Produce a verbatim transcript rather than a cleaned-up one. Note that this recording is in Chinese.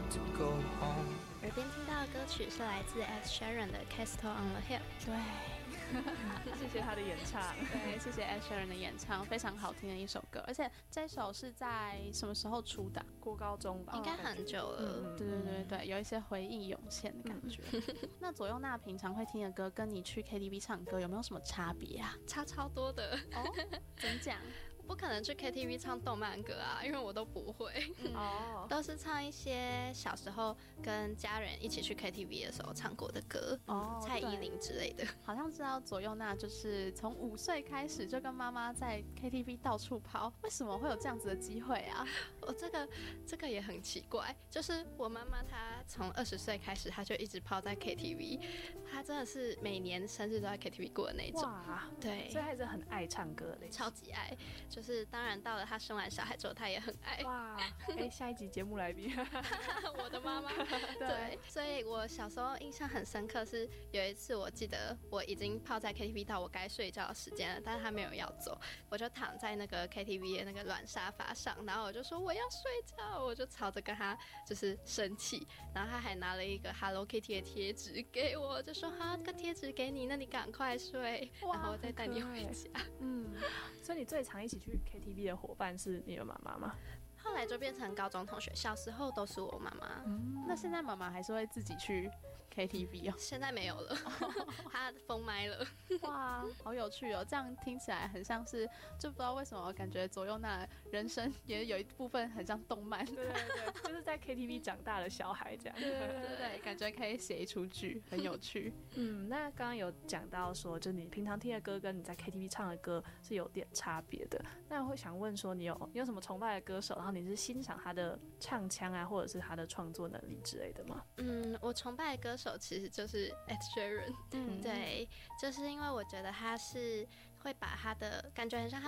to go home。 耳边听到的歌曲是来自 Ed Sheeran 的 Castle on the Hill。 对谢谢他的演唱。 对，谢谢 Ed Sheeran 的演唱，非常好听的一首歌。而且这首是在什么时候出的？ 国高中吧， 应该很久了。 嗯、对对对对，有一些回忆涌现的感觉。嗯、那左右娜平常会听的歌，跟你去 K T V 唱歌有没有什么差别啊？ 差超多的哦，怎么讲？ 不可能去 K T V 唱动漫歌啊，因为我都不会。 哦、嗯， 都是唱一些小时候跟家人一起去 K T V 的时候唱过的歌，哦，蔡依林之类的。 好像知道左右娜就是从五岁开始就跟妈妈在 K T V 到处跑，为什么会有这样子的机会啊？ 我这个这个也很奇怪，就是我妈妈她从二十岁开始，她就一直泡在 K T V， 她真的是每年生日都在 K T V 过的那种。 哇， 对， 所以还是很爱唱歌的， 超级爱。就是当然到了她生完小孩之后，她也很爱。 哇，哎、欸，下一集节目来宾， 我的妈妈。对，所以我小时候印象很深刻，是有一次我记得我已经泡在 K T V 到我该睡觉的时间了，但是她没有要走，我就躺在那个 K T V 的那个软沙发上，然后我就说我要睡觉，我就吵着跟她就是生气，然后她还拿了一个 Hello Kitty 的贴纸给我，就说好，这个贴纸给你，那你赶快睡，然后我再带你回家。 嗯，所以你最常一起去 K T V 的伙伴是你的妈妈吗？ 后来就变成高中同学，小时候都是我妈妈。 嗯，那现在妈妈还是会自己去 K T V 哦？ 现在没有了，她封麦了。 哇，好有趣哦！这样听起来很像是，就不知道为什么感觉左右娜人生也有一部分很像动漫。 对对对，就是在 K T V 长大的小孩这样。 对对对对，感觉可以写一出剧，很有趣。 嗯，那刚刚有讲到说，就你平常听的歌跟你在 K T V 唱的歌是有点差别的。那我会想问说，你有你有什么崇拜的歌手，然后你是欣赏他的唱腔啊，或者是他的创作能力之类的吗？ 嗯，我崇拜的歌手其实就是 Ed Sheeran。嗯，对，就是因为我觉得他是会把他的感觉很像他